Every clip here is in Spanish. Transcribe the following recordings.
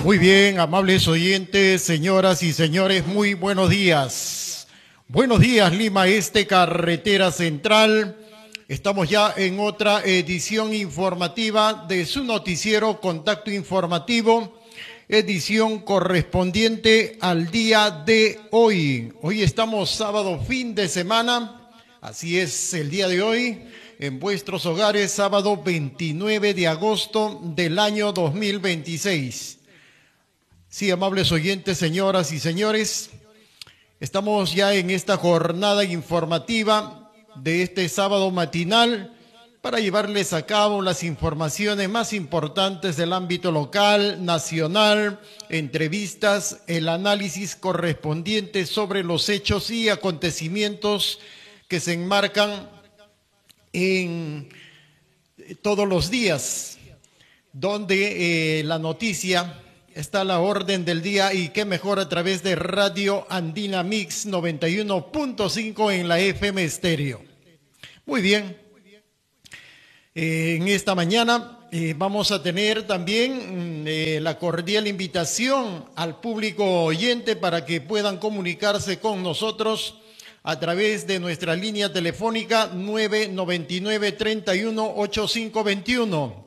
Muy bien, amables oyentes, señoras y señores, muy buenos días. Buenos días, Lima Este, carretera central. Estamos ya en otra edición informativa de su noticiero Contacto Informativo, edición correspondiente al día de hoy. Hoy estamos sábado, fin de semana, así es el día de hoy, en vuestros hogares, sábado 29 de agosto del año 2026. Sí, amables oyentes, señoras y señores, estamos ya en esta jornada informativa de este sábado matinal para llevarles a cabo las informaciones más importantes del ámbito local, nacional, entrevistas, el análisis correspondiente sobre los hechos y acontecimientos que se enmarcan en todos los días, donde la noticia está a la orden del día, y qué mejor a través de Radio Andina Mix 91.5 en la FM estéreo. Muy bien, en esta mañana vamos a tener también la cordial invitación al público oyente para que puedan comunicarse con nosotros a través de nuestra línea telefónica 999-31-8521.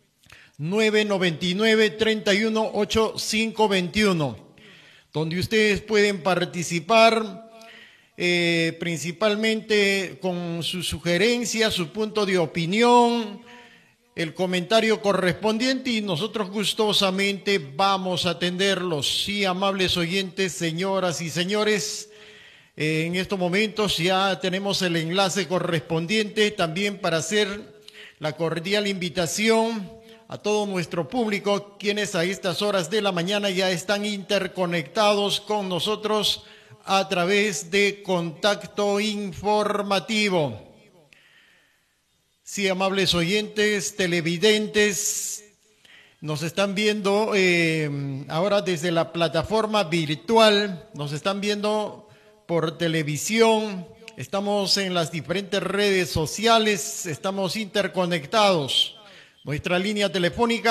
999-31-8521, donde ustedes pueden participar principalmente con su sugerencia, su punto de opinión, el comentario correspondiente, y nosotros gustosamente vamos a atenderlos. Sí, amables oyentes, señoras y señores, en estos momentos ya tenemos el enlace correspondiente también para hacer la cordial invitación a todo nuestro público, quienes a estas horas de la mañana ya están interconectados con nosotros a través de Contacto Informativo. Sí, amables oyentes, televidentes, nos están viendo ahora desde la plataforma virtual, nos están viendo por televisión, estamos en las diferentes redes sociales, estamos interconectados. Nuestra línea telefónica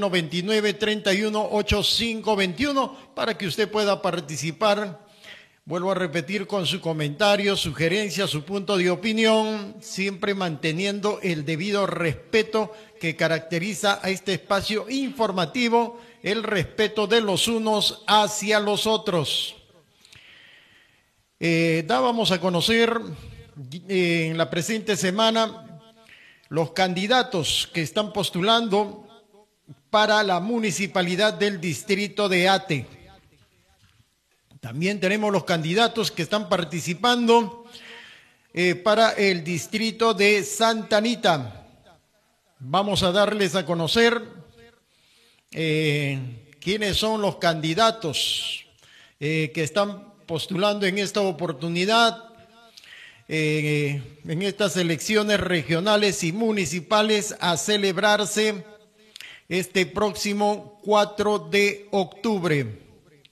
999-31-8521 para que usted pueda participar. Vuelvo a repetir, con su comentario, sugerencia, su punto de opinión, siempre manteniendo el debido respeto que caracteriza a este espacio informativo, el respeto de los unos hacia los otros. Dábamos a conocer en la presente semana los candidatos que están postulando para la municipalidad del distrito de Ate. También tenemos los candidatos que están participando para el distrito de Santa Anita. Vamos a darles a conocer quiénes son los candidatos que están postulando en esta oportunidad, en estas elecciones regionales y municipales a celebrarse este próximo 4 de octubre.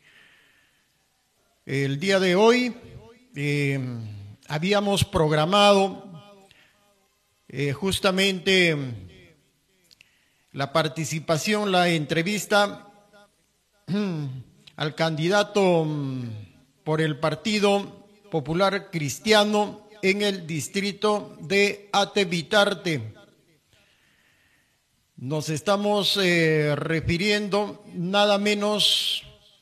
El día de hoy habíamos programado justamente la participación, la entrevista al candidato por el Partido Popular Cristiano en el distrito de Ate Bitarte. Nos estamos refiriendo nada menos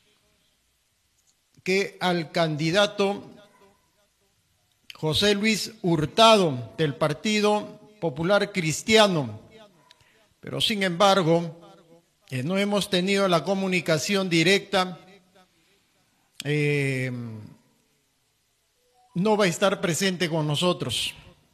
que al candidato José Luis Hurtado del Partido Popular Cristiano. Pero sin embargo, no hemos tenido la comunicación directa. No va a estar presente con nosotros.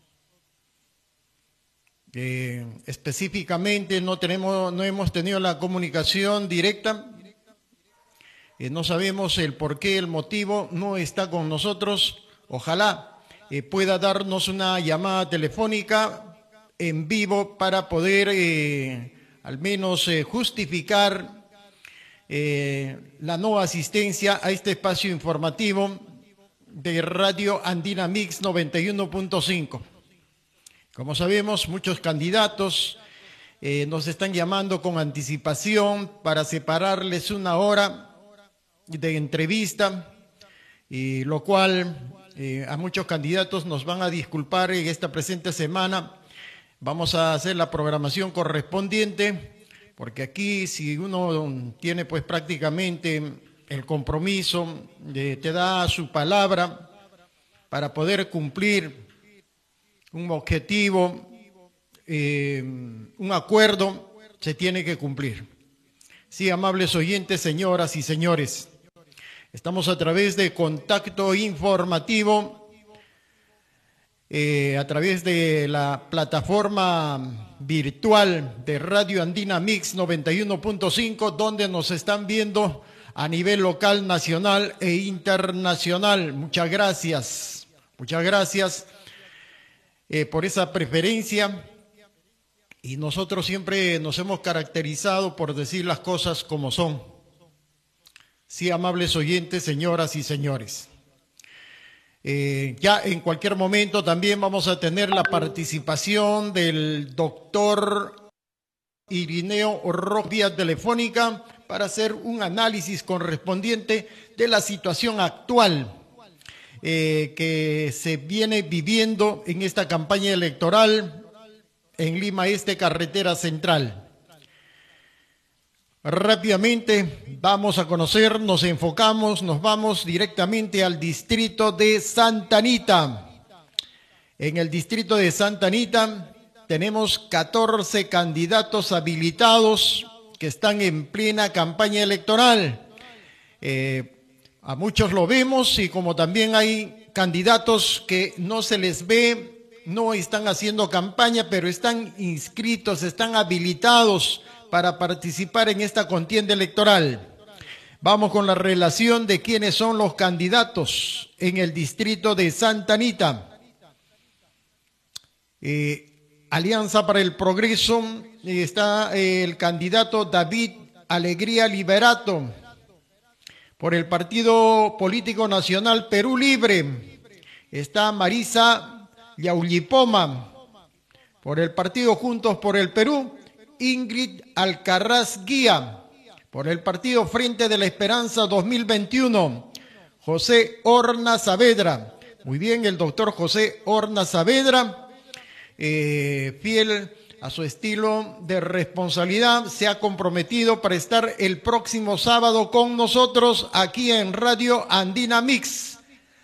Específicamente no hemos tenido la comunicación directa. No sabemos el porqué, el motivo, no está con nosotros. Ojalá pueda darnos una llamada telefónica en vivo para poder al menos justificar la no asistencia a este espacio informativo de Radio Andina Mix 91.5. Como sabemos, muchos candidatos nos están llamando con anticipación para separarles una hora de entrevista, lo cual a muchos candidatos nos van a disculpar en esta presente semana. Vamos a hacer la programación correspondiente, porque aquí si uno tiene pues prácticamente el compromiso, te da su palabra para poder cumplir un objetivo, un acuerdo, se tiene que cumplir. Sí, amables oyentes, señoras y señores, estamos a través de Contacto Informativo, a través de la plataforma virtual de Radio Andina Mix 91.5, donde nos están viendo a nivel local, nacional e internacional. Muchas gracias por esa preferencia, y nosotros siempre nos hemos caracterizado por decir las cosas como son. Sí, amables oyentes, señoras y señores. Ya en cualquier momento también vamos a tener la participación del doctor Irineo Rojas vía telefónica para hacer un análisis correspondiente de la situación actual que se viene viviendo en esta campaña electoral en Lima Este, carretera central. Rápidamente vamos a conocer, nos enfocamos, nos vamos directamente al distrito de Santa Anita. En el distrito de Santa Anita tenemos 14 candidatos habilitados que están en plena campaña electoral. A muchos lo vemos, y como también hay candidatos que no se les ve, no están haciendo campaña, pero están inscritos, están habilitados para participar en esta contienda electoral. Vamos con la relación de quiénes son los candidatos en el distrito de Santa Anita. Alianza para el Progreso, está el candidato David Alegría Liberato. Por el Partido Político Nacional Perú Libre está Marisa Yaulipoma. Por el Partido Juntos por el Perú, Ingrid Alcaraz Guía. Por el Partido Frente de la Esperanza 2021, José Horna Saavedra. Muy bien, el doctor José Horna Saavedra, fiel a su estilo de responsabilidad, se ha comprometido para estar el próximo sábado con nosotros aquí en Radio Andina Mix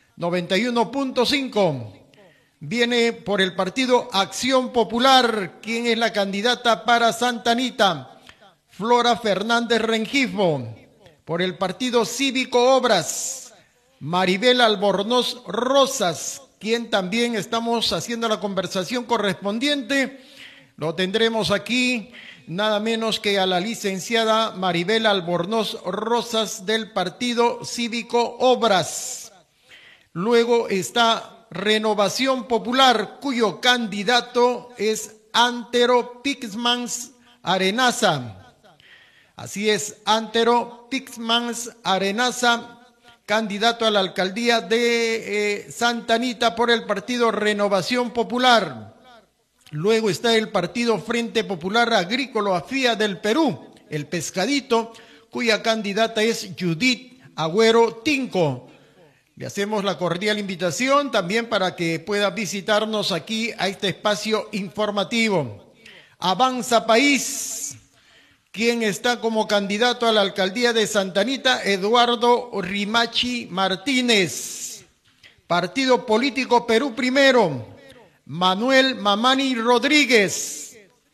91.5. Viene por el Partido Acción Popular. ¿Quién es la candidata para Santa Anita? Flora Fernández Rengifo. Por el Partido Cívico Obras, Maribel Albornoz Rosas, quien también estamos haciendo la conversación correspondiente. Lo tendremos aquí, nada menos que a la licenciada Maribel Albornoz Rosas del Partido Cívico Obras. Luego está Renovación Popular, cuyo candidato es Antero Pixmans Arenaza. Así es, Antero Pixmans Arenaza, candidato a la alcaldía de Santa Anita por el Partido Renovación Popular. Luego está el Partido Frente Popular Agrícola AFIA del Perú, el Pescadito, cuya candidata es Judith Agüero Tinco. Le hacemos la cordial invitación también para que pueda visitarnos aquí a este espacio informativo. Avanza País, quien está como candidato a la alcaldía de Santa Anita, Eduardo Rimachi Martínez. Partido Político Perú Primero, Manuel Mamani Rodríguez.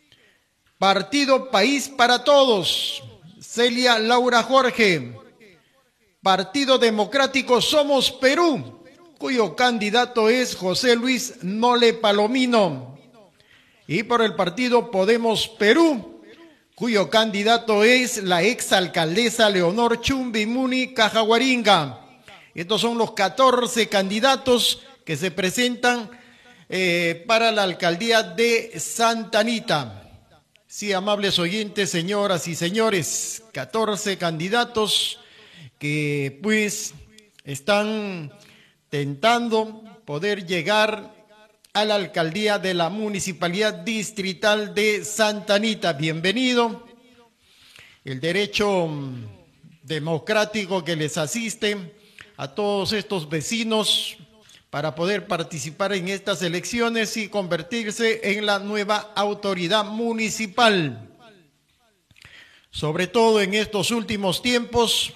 Partido País para Todos, Celia Laura Jorge. Partido Democrático Somos Perú, cuyo candidato es José Luis Nole Palomino. Y por el Partido Podemos Perú, cuyo candidato es la exalcaldesa Leonor Chumbimuni Cajaguaringa. Estos son los 14 candidatos que se presentan para la alcaldía de Santa Anita. Sí, amables oyentes, señoras y señores, 14 candidatos que pues están tentando poder llegar a la alcaldía de la Municipalidad Distrital de Santa Anita. Bienvenido. El derecho democrático que les asiste a todos estos vecinos para poder participar en estas elecciones y convertirse en la nueva autoridad municipal. Sobre todo en estos últimos tiempos,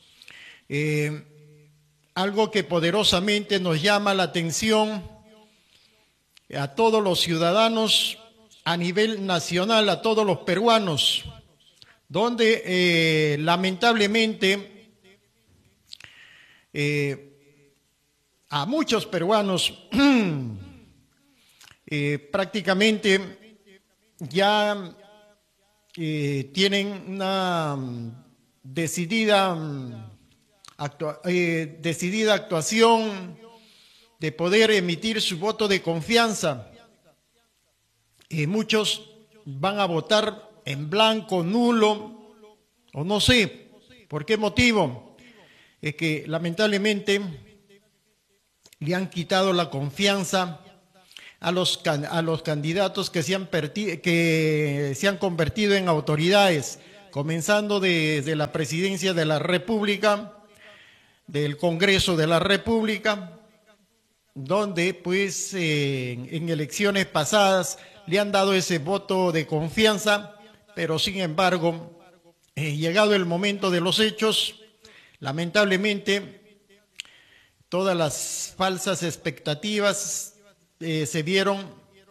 algo que poderosamente nos llama la atención a todos los ciudadanos a nivel nacional, a todos los peruanos, donde lamentablemente a muchos peruanos prácticamente ya tienen una decidida actuación de poder emitir su voto de confianza. Muchos van a votar en blanco, nulo, o no sé por qué motivo. Es que lamentablemente le han quitado la confianza a los candidatos que se han convertido en autoridades, comenzando desde la Presidencia de la República, del Congreso de la República, donde pues en elecciones pasadas le han dado ese voto de confianza, pero sin embargo, llegado el momento de los hechos, lamentablemente todas las falsas expectativas se vieron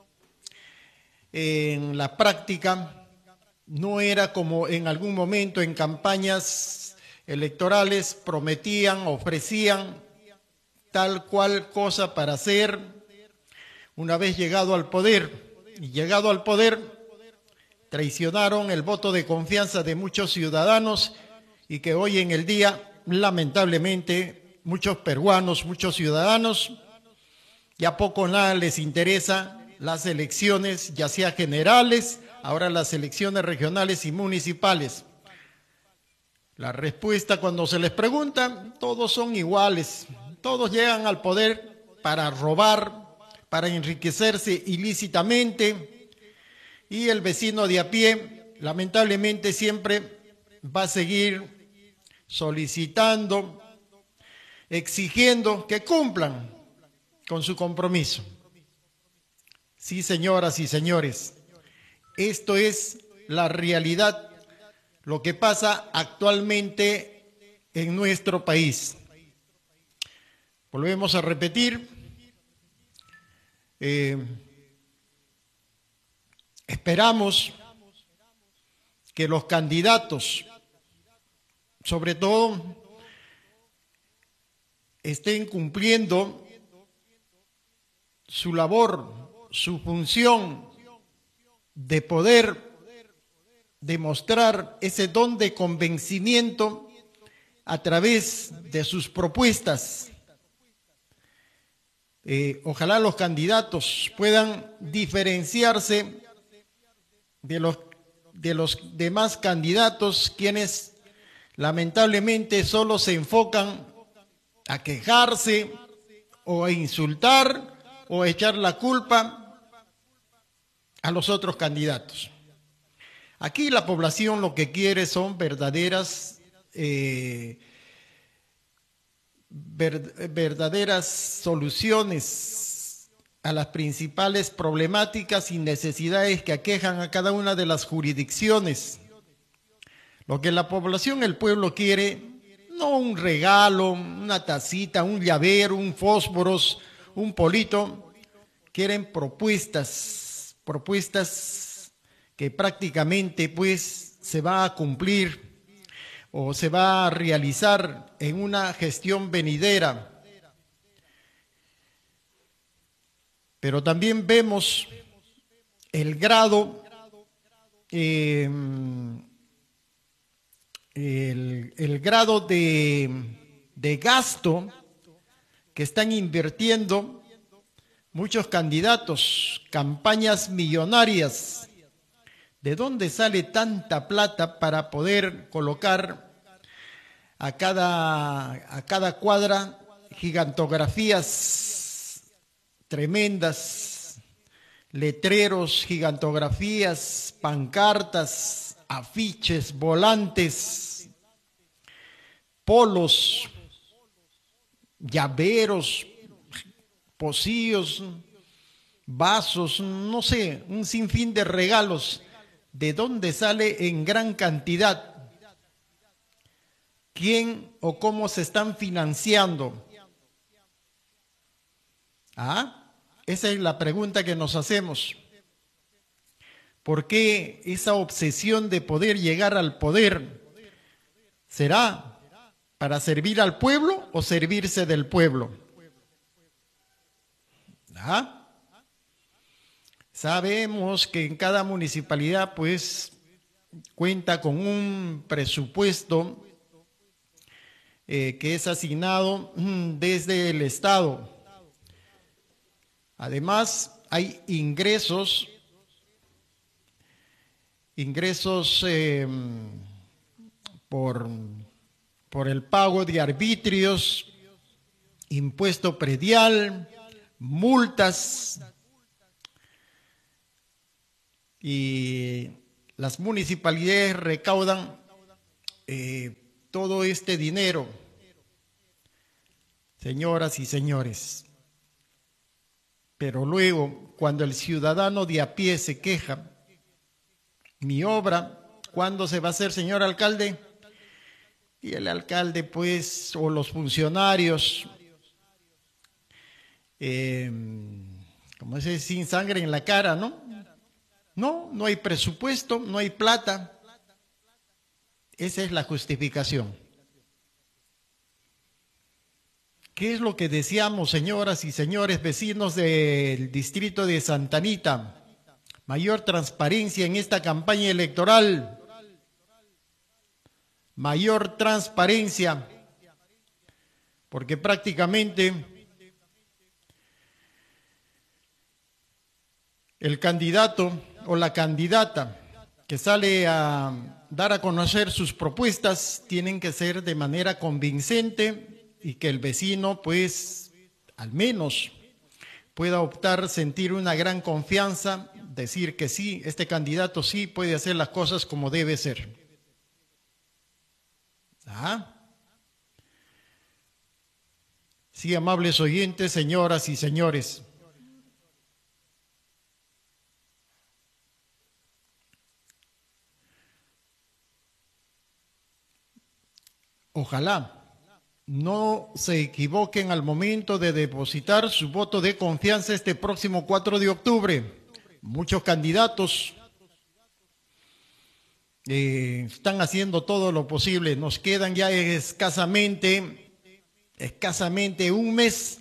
en la práctica. No era como en algún momento en campañas electorales prometían, ofrecían tal cual cosa para hacer una vez llegado al poder. Y llegado al poder, traicionaron el voto de confianza de muchos ciudadanos y que hoy en el día, lamentablemente, muchos peruanos, muchos ciudadanos, ya poco nada les interesa las elecciones, ya sea generales, ahora las elecciones regionales y municipales. La respuesta cuando se les pregunta, todos son iguales, todos llegan al poder para robar, para enriquecerse ilícitamente, y el vecino de a pie, lamentablemente, siempre va a seguir solicitando, exigiendo que cumplan con su compromiso. Sí, señoras y señores, esto es la realidad, lo que pasa actualmente en nuestro país. Volvemos a repetir, esperamos que los candidatos, sobre todo, estén cumpliendo su labor, su función de poder demostrar ese don de convencimiento a través de sus propuestas. Ojalá los candidatos puedan diferenciarse de los demás candidatos, quienes lamentablemente solo se enfocan a quejarse o a insultar o a echar la culpa a los otros candidatos. Aquí la población lo que quiere son verdaderas soluciones a las principales problemáticas y necesidades que aquejan a cada una de las jurisdicciones. Lo que la población, el pueblo quiere, no un regalo, una tacita, un llavero, un fósforos, un polito, quieren propuestas que prácticamente pues se va a cumplir o se va a realizar en una gestión venidera. Pero también vemos el grado, el grado de gasto que están invirtiendo muchos candidatos, campañas millonarias. ¿De dónde sale tanta plata para poder colocar a cada cuadra gigantografías tremendas letreros, gigantografías, pancartas, afiches, volantes, polos, llaveros, pocillos, vasos, no sé, un sinfín de regalos. ¿De dónde sale en gran cantidad? ¿Quién o cómo se están financiando? Esa es la pregunta que nos hacemos. ¿Por qué esa obsesión de poder llegar al poder? ¿Será para servir al pueblo o servirse del pueblo? Sabemos que en cada municipalidad pues cuenta con un presupuesto que es asignado desde el Estado. Además, hay ingresos por el pago de arbitrios, impuesto predial, multas, y las municipalidades recaudan todo este dinero. Señoras y señores, pero luego, cuando el ciudadano de a pie se queja, mi obra, ¿cuándo se va a hacer, señor alcalde? Y el alcalde, pues, o los funcionarios, como se dice, sin sangre en la cara, ¿no? No hay presupuesto, no hay plata. Esa es la justificación. ¿Qué es lo que deseamos, señoras y señores vecinos del distrito de Santa Anita? Mayor transparencia en esta campaña electoral. Mayor transparencia, porque prácticamente el candidato o la candidata que sale a dar a conocer sus propuestas tienen que ser de manera convincente y que el vecino, pues, al menos pueda optar, sentir una gran confianza, decir que sí, este candidato sí puede hacer las cosas como debe ser. Sí, amables oyentes, señoras y señores. Ojalá no se equivoquen al momento de depositar su voto de confianza este próximo 4 de octubre. Muchos candidatos están haciendo todo lo posible. Nos quedan ya escasamente un mes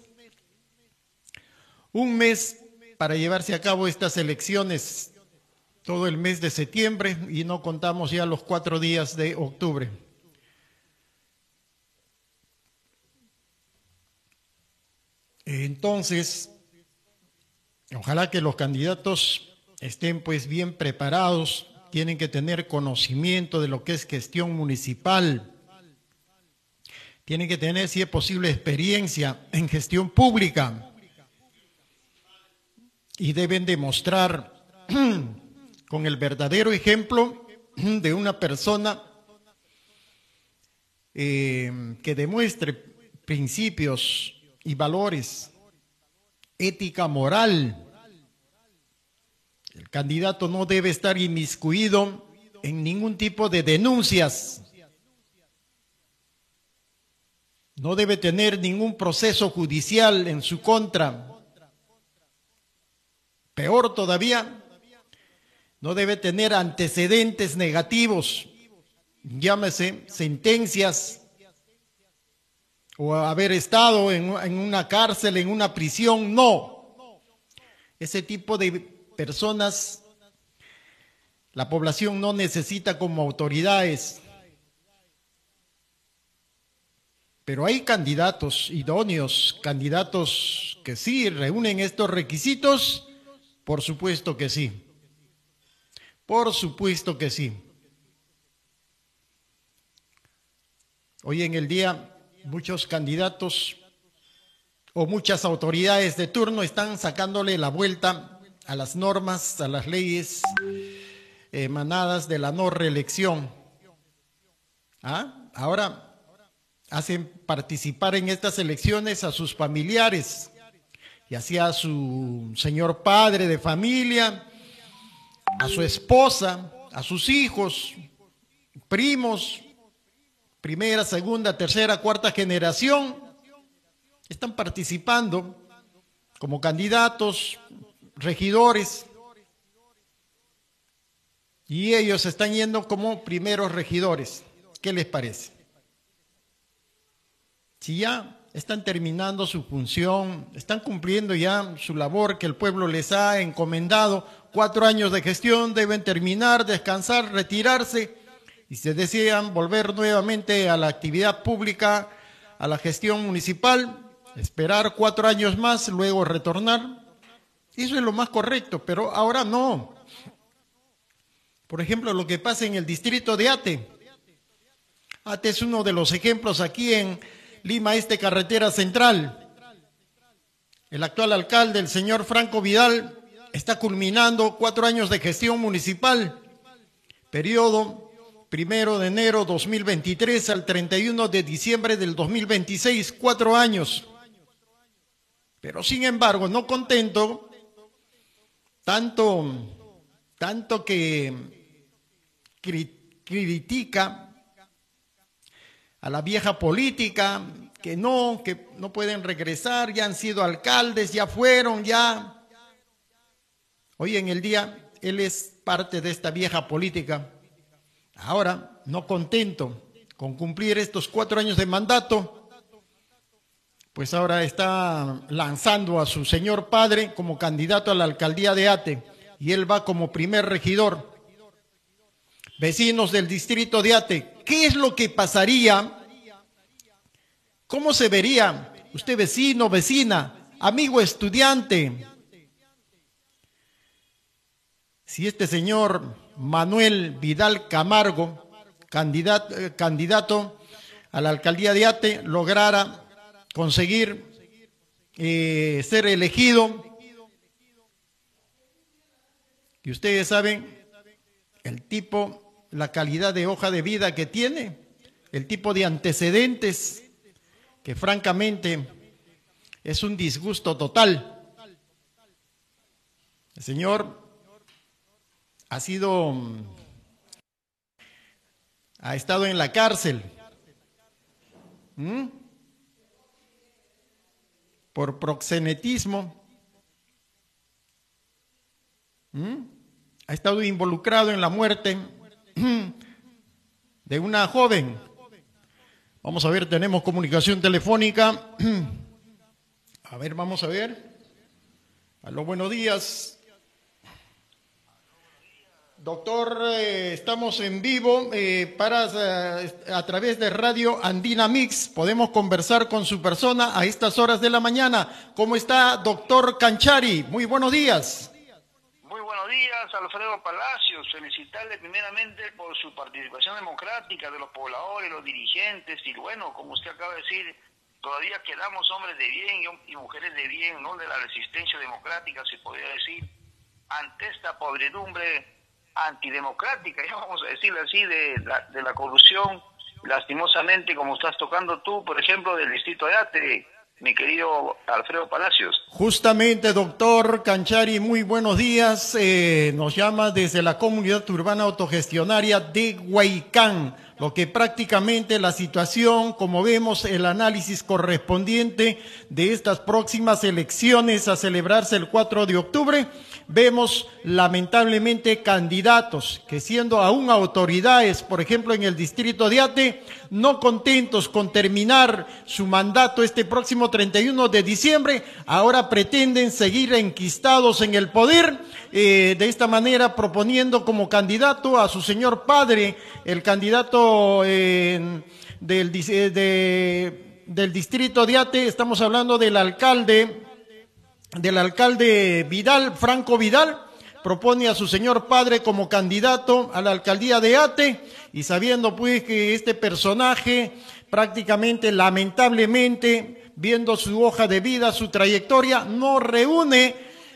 para llevarse a cabo estas elecciones, todo el mes de septiembre, y no contamos ya los 4 días de octubre. Entonces, ojalá que los candidatos estén pues bien preparados, tienen que tener conocimiento de lo que es gestión municipal, tienen que tener, si es posible, experiencia en gestión pública y deben demostrar con el verdadero ejemplo de una persona que demuestre principios y valores, ética moral. El candidato no debe estar inmiscuido en ningún tipo de denuncias, no debe tener ningún proceso judicial en su contra. Peor todavía, no debe tener antecedentes negativos, llámese sentencias, o haber estado en una cárcel, en una prisión. No. Ese tipo de personas la población no necesita como autoridades. Pero hay candidatos idóneos, candidatos que sí reúnen estos requisitos. Por supuesto que sí. Por supuesto que sí. Hoy en el día muchos candidatos o muchas autoridades de turno están sacándole la vuelta a las normas, a las leyes emanadas de la no reelección. Ahora hacen participar en estas elecciones a sus familiares, y así a su señor padre de familia, a su esposa, a sus hijos, primos, primera, segunda, tercera, cuarta generación, están participando como candidatos, regidores, y ellos están yendo como primeros regidores. ¿Qué les parece? Si ya están terminando su función, están cumpliendo ya su labor que el pueblo les ha encomendado, 4 años de gestión, deben terminar, descansar, retirarse, y si desean volver nuevamente a la actividad pública, a la gestión municipal, esperar 4 años más, luego retornar. Eso es lo más correcto, pero ahora no. Por ejemplo, lo que pasa en el distrito de Ate. Ate es uno de los ejemplos aquí en Lima Este, carretera central. El actual alcalde, el señor Franco Vidal, está culminando 4 años de gestión municipal, periodo 1 de enero 2023 al 31 de diciembre del 2026, 4 años. Pero sin embargo, no contento, tanto que critica a la vieja política, que no pueden regresar, ya han sido alcaldes, ya fueron, ya. Hoy en el día, él es parte de esta vieja política. Ahora, no contento con cumplir estos 4 años de mandato, pues ahora está lanzando a su señor padre como candidato a la alcaldía de Ate, y él va como primer regidor. Vecinos del distrito de Ate, ¿qué es lo que pasaría? ¿Cómo se vería usted, vecino, vecina, amigo estudiante, si este señor Manuel Vidal Camargo, candidato a la alcaldía de Ate, lograra conseguir ser elegido? Y ustedes saben el tipo, la calidad de hoja de vida que tiene, el tipo de antecedentes, que francamente es un disgusto total. El señor ha estado en la cárcel por proxenetismo, ha estado involucrado en la muerte de una joven. Vamos a ver, tenemos comunicación telefónica. A ver, vamos a ver. Aló, buenos días. Doctor, estamos en vivo a través de Radio Andina Mix. Podemos conversar con su persona a estas horas de la mañana. ¿Cómo está, doctor Canchari? Muy buenos días. Muy buenos días, Alfredo Palacios. Felicitarle primeramente por su participación democrática de los pobladores, los dirigentes, y bueno, como usted acaba de decir, todavía quedamos hombres de bien y mujeres de bien, ¿no? De la resistencia democrática, se podría decir, ante esta podredumbre antidemocrática, ya vamos a decirle así, de la corrupción, lastimosamente, como estás tocando tú, por ejemplo, del distrito de Ate, mi querido Alfredo Palacios. Justamente, doctor Canchari, muy buenos días. Nos llama desde la comunidad urbana autogestionaria de Huaycán, lo que prácticamente la situación, como vemos, el análisis correspondiente de estas próximas elecciones a celebrarse el 4 de octubre, vemos lamentablemente candidatos que, siendo aún autoridades, por ejemplo en el distrito de Ate, no contentos con terminar su mandato este próximo 31 de diciembre, ahora pretenden seguir enquistados en el poder, de esta manera proponiendo como candidato a su señor padre, el candidato del distrito de Ate. Estamos hablando del alcalde Vidal, Franco Vidal. Propone a su señor padre como candidato a la alcaldía de Ate, y sabiendo pues que este personaje prácticamente, lamentablemente, viendo su hoja de vida, su trayectoria, no reúne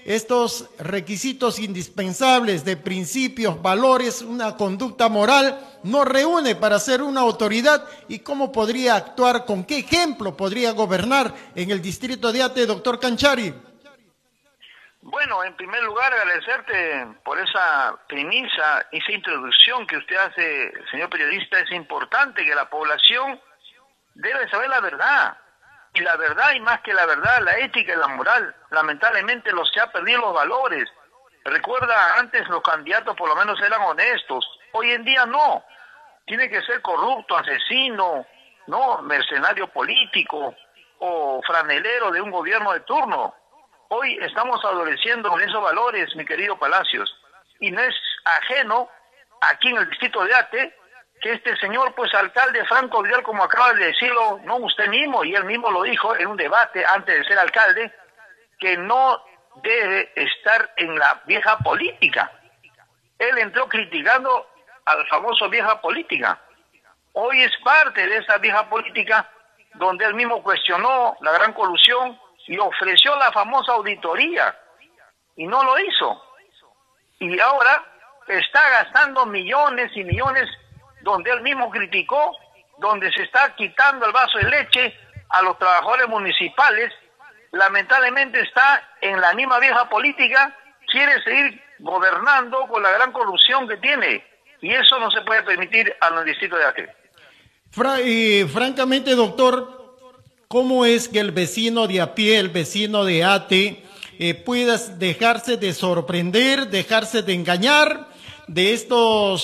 estos requisitos indispensables de principios, valores, una conducta moral, no reúne para ser una autoridad? ¿Y cómo podría actuar, con qué ejemplo podría gobernar en el distrito de Ate, doctor Canchari? Bueno, en primer lugar, agradecerte por esa premisa, esa introducción que usted hace, señor periodista. Es importante que la población debe saber la verdad. Y la verdad, y más que la verdad, la ética y la moral. Lamentablemente se ha perdido los valores. Recuerda, antes los candidatos por lo menos eran honestos. Hoy en día no. Tiene que ser corrupto, asesino, no mercenario político o franelero de un gobierno de turno. Hoy estamos adoleciendo en esos valores, mi querido Palacios, y no es ajeno aquí en el distrito de Ate que este señor, pues alcalde Franco Vidal, como acaba de decirlo, no usted mismo, y él mismo lo dijo en un debate antes de ser alcalde, que no debe estar en la vieja política. Él entró criticando al famoso vieja política. Hoy es parte de esa vieja política donde él mismo cuestionó la gran colusión y ofreció la famosa auditoría, y no lo hizo. Y ahora está gastando millones y millones donde él mismo criticó, donde se está quitando el vaso de leche a los trabajadores municipales. Lamentablemente está en la misma vieja política, quiere seguir gobernando con la gran corrupción que tiene, y eso no se puede permitir en el distrito de Ate. Francamente, doctor, ¿cómo es que el vecino de a pie, el vecino de Ate, pueda dejarse de sorprender, dejarse de engañar de estos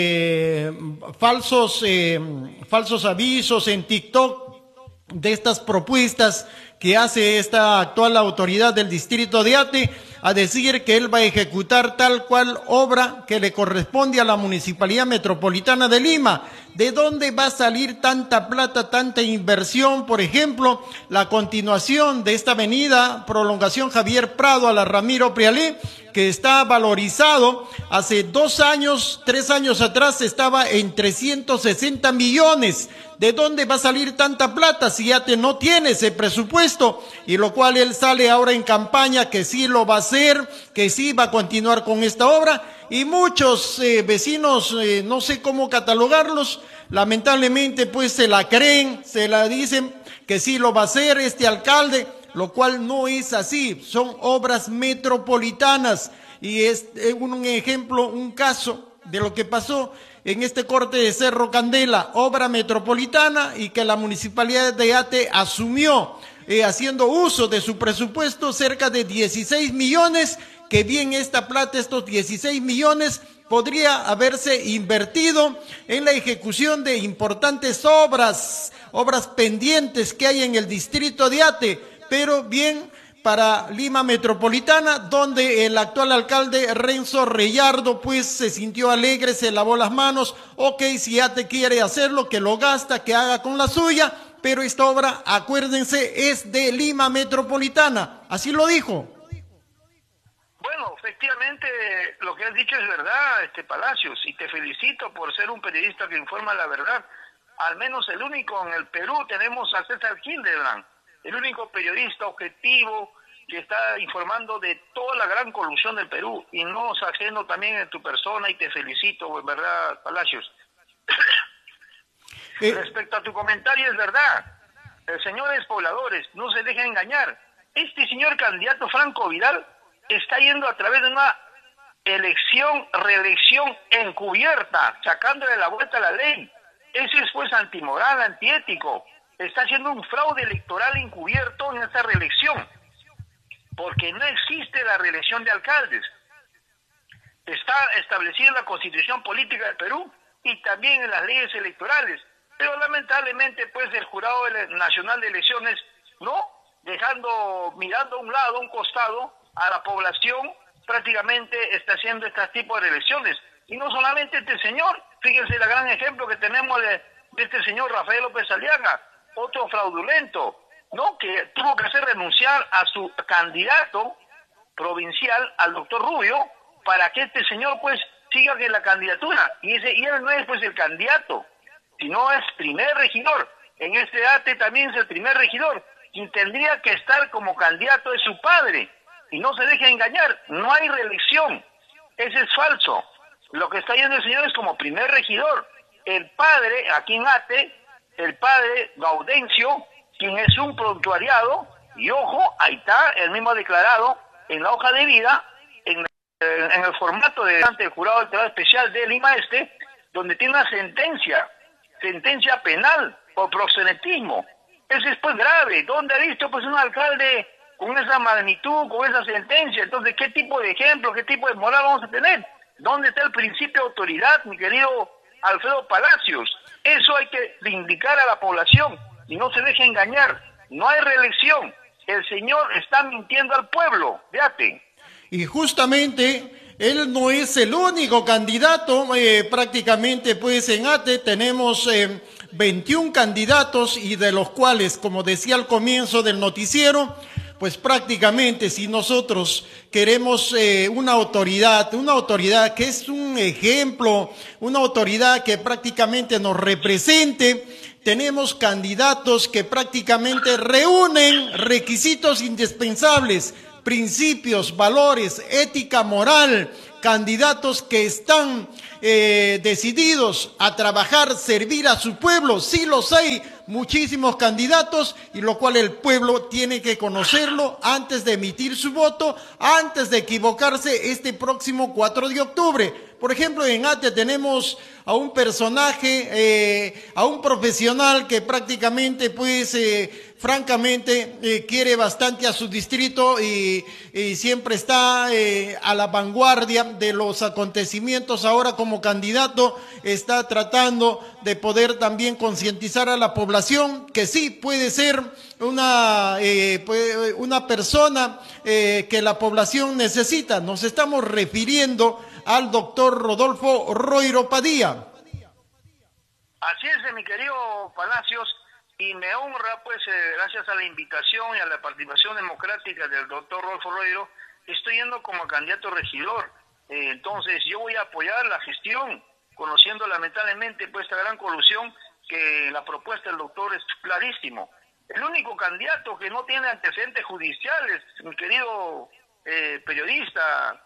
falsos avisos en TikTok, de estas propuestas que hace esta actual autoridad del distrito de Ate, a decir que él va a ejecutar tal cual obra que le corresponde a la Municipalidad Metropolitana de Lima? ¿De dónde va a salir tanta plata, tanta inversión? Por ejemplo, la continuación de esta avenida, prolongación Javier Prado a la Ramiro Prialé, que está valorizado hace 2 años, 3 años atrás estaba en 360 millones. ¿De dónde va a salir tanta plata si Ate no tiene ese presupuesto? Y lo cual él sale ahora en campaña que sí lo va a hacer, que sí va a continuar con esta obra. Y muchos vecinos, no sé cómo catalogarlos, lamentablemente pues se la creen, se la dicen que sí lo va a hacer este alcalde, lo cual no es así. Son obras metropolitanas, y es un ejemplo, un caso de lo que pasó en este corte de Cerro Candela, obra metropolitana, y que la Municipalidad de Ate asumió haciendo uso de su presupuesto cerca de 16 millones, que bien esta plata, estos 16 millones, podría haberse invertido en la ejecución de importantes obras pendientes que hay en el distrito de Ate, pero bien para Lima Metropolitana, donde el actual alcalde Renzo Reyardo pues se sintió alegre, se lavó las manos. Ok, si Ate quiere hacerlo, que lo gasta, que haga con la suya, pero esta obra, acuérdense, es de Lima Metropolitana. Así lo dijo. Bueno, efectivamente, lo que has dicho es verdad, Palacios, y te felicito por ser un periodista que informa la verdad. Al menos el único en el Perú tenemos a César Hildebrand, el único periodista objetivo que está informando de toda la gran corrupción del Perú, y no es ajeno también en tu persona, y te felicito, en verdad, Palacios. Respecto a tu comentario, es verdad, señores pobladores, no se dejen engañar. Este señor candidato Franco Vidal está yendo a través de una reelección encubierta, sacándole la vuelta a la ley. Ese es pues antimoral, antiético. Está haciendo un fraude electoral encubierto en esta reelección, porque no existe la reelección de alcaldes. Está establecida en la Constitución Política del Perú y también en las leyes electorales, pero lamentablemente pues el Jurado Nacional de Elecciones, no, mirando a un lado, a un costado, a la población, prácticamente está haciendo este tipo de reelecciones. Y no solamente este señor, fíjense el gran ejemplo que tenemos de este señor Rafael López Aliaga, otro fraudulento, ¿no?, que tuvo que hacer renunciar a su candidato provincial, al doctor Rubio, para que este señor pues siga en la candidatura. Y él no es pues el candidato, sino es primer regidor. En este Ate también es el primer regidor, quien tendría que estar como candidato de su padre. y no se deje engañar, no hay reelección. Ese es falso. Lo que está yendo el señor es como primer regidor. El padre, aquí en Ate, el padre Gaudencio, quien es un prontuariado, y ojo, ahí está, él mismo ha declarado en la hoja de vida, en el formato ante el jurado del Tribunal Especial de Lima Este, donde tiene una sentencia penal por proxenetismo. Eso es pues grave. ¿Dónde ha visto pues un alcalde con esa magnitud, con esa sentencia? Entonces, ¿qué tipo de ejemplo, qué tipo de moral vamos a tener? ¿Dónde está el principio de autoridad, mi querido Alfredo Palacios? Eso hay que indicar a la población y no se deje engañar. No hay reelección. El señor está mintiendo al pueblo. Fíjate. Y justamente él no es el único candidato, prácticamente pues en Ate tenemos 21 candidatos y de los cuales, como decía al comienzo del noticiero, pues prácticamente si nosotros queremos una autoridad que es un ejemplo, una autoridad que prácticamente nos represente, tenemos candidatos que prácticamente reúnen requisitos indispensables, principios, valores, ética, moral, candidatos que están decididos a trabajar, servir a su pueblo. Sí los hay, muchísimos candidatos, y lo cual el pueblo tiene que conocerlo antes de emitir su voto, antes de equivocarse este próximo 4 de octubre. Por ejemplo, en Ate tenemos a un personaje, a un profesional que prácticamente, pues, francamente, quiere bastante a su distrito y siempre está a la vanguardia de los acontecimientos. Ahora como candidato está tratando de poder también concientizar a la población que sí puede ser una persona que la población necesita. Nos estamos refiriendo al doctor Rodolfo Roiro Padilla. Así es, mi querido Palacios, y me honra, pues, gracias a la invitación y a la participación democrática del doctor Rodolfo Roiro, estoy yendo como candidato regidor. Entonces, yo voy a apoyar la gestión, conociendo lamentablemente pues esta gran colusión, que la propuesta del doctor es clarísimo. El único candidato que no tiene antecedentes judiciales, mi querido periodista,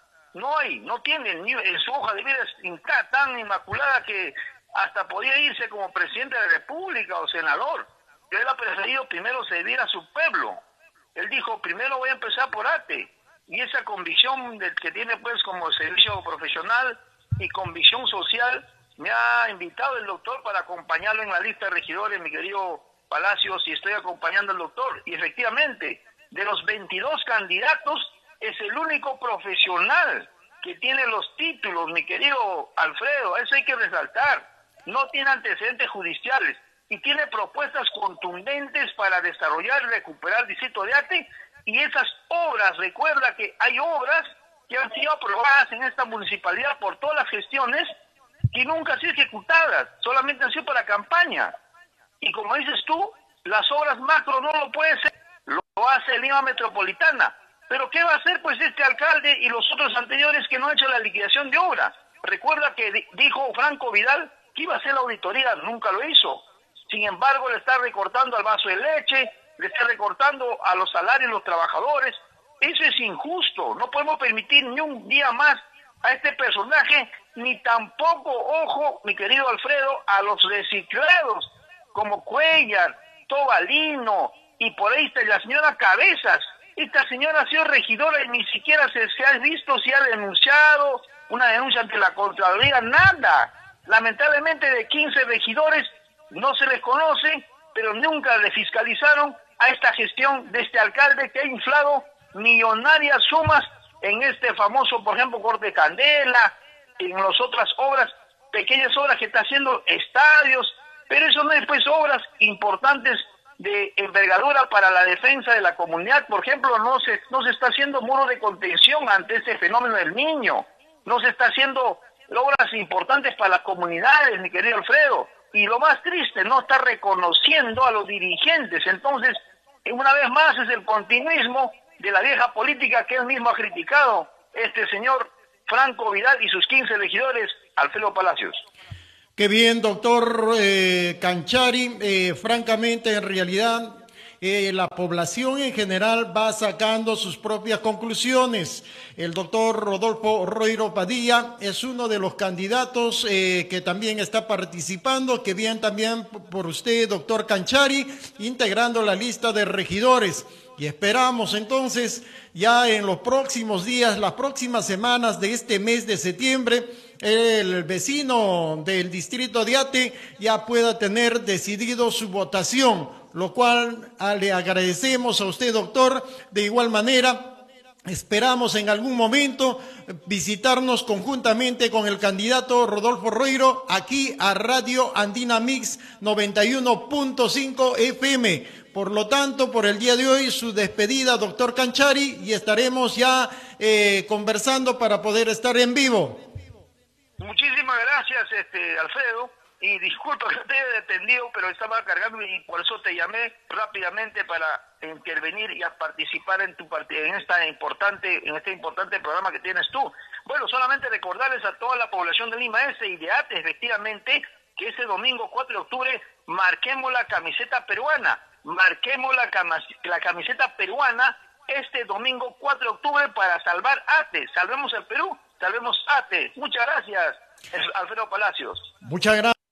no tiene, ni en su hoja de vida está tan inmaculada que hasta podía irse como presidente de la República o senador. Pero él ha preferido primero servir a su pueblo. Él dijo, primero voy a empezar por Ate. Y esa convicción que tiene pues como servicio profesional y convicción social, me ha invitado el doctor para acompañarlo en la lista de regidores, mi querido Palacios, y estoy acompañando al doctor. Y efectivamente, de los 22 candidatos, es el único profesional que tiene los títulos, mi querido Alfredo. Eso hay que resaltar. No tiene antecedentes judiciales y tiene propuestas contundentes para desarrollar y recuperar el distrito de Ate. Y esas obras, recuerda que hay obras que han sido aprobadas en esta municipalidad por todas las gestiones que nunca han sido ejecutadas, solamente han sido para campaña. Y como dices tú, las obras macro no lo puede ser, lo hace Lima Metropolitana. Pero ¿qué va a hacer pues este alcalde y los otros anteriores que no han hecho la liquidación de obras? Recuerda que dijo Franco Vidal que iba a hacer la auditoría, nunca lo hizo. Sin embargo, le está recortando al vaso de leche, le está recortando a los salarios de los trabajadores. Eso es injusto. No podemos permitir ni un día más a este personaje, ni tampoco, ojo, mi querido Alfredo, a los reciclados como Cuellar, Tobalino, y por ahí está la señora Cabezas. Esta señora ha sido regidora y ni siquiera se ha visto si ha denunciado una denuncia ante la Contraloría, nada. Lamentablemente de 15 regidores no se les conoce, pero nunca le fiscalizaron a esta gestión de este alcalde que ha inflado millonarias sumas en este famoso, por ejemplo, Corte de Candela, en las otras obras, pequeñas obras que está haciendo, estadios, pero eso no es pues obras importantes de envergadura para la defensa de la comunidad. Por ejemplo, no se está haciendo muro de contención ante este fenómeno del Niño, no se está haciendo obras importantes para las comunidades, mi querido Alfredo, y lo más triste, no está reconociendo a los dirigentes. Entonces, una vez más es el continuismo de la vieja política que él mismo ha criticado, este señor Franco Vidal y sus 15 regidores, Alfredo Palacios. Qué bien, doctor Canchari. Francamente, en realidad, la población en general va sacando sus propias conclusiones. El doctor Rodolfo Roiro Padilla es uno de los candidatos que también está participando, que viene también por usted, doctor Canchari, integrando la lista de regidores. Y esperamos entonces ya en los próximos días, las próximas semanas de este mes de septiembre, el vecino del distrito de Ate ya pueda tener decidido su votación, lo cual le agradecemos a usted, doctor. De igual manera, esperamos en algún momento visitarnos conjuntamente con el candidato Rodolfo Roiro aquí a Radio Andina Mix 91.5 FM. Por lo tanto, por el día de hoy, su despedida, doctor Canchari, y estaremos ya conversando para poder estar en vivo. Muchísimas gracias, Alfredo, y disculpa que te haya detendido, pero estaba cargando y por eso te llamé rápidamente para intervenir y a participar en este importante programa que tienes tú. Bueno, solamente recordarles a toda la población de Lima Este y de Ate, efectivamente, que ese domingo 4 de octubre marquemos la camiseta peruana. Marquemos la camiseta peruana este domingo 4 de octubre para salvar Ate. Salvemos el Perú, salvemos Ate. Muchas gracias, Alfredo Palacios. Muchas gracias.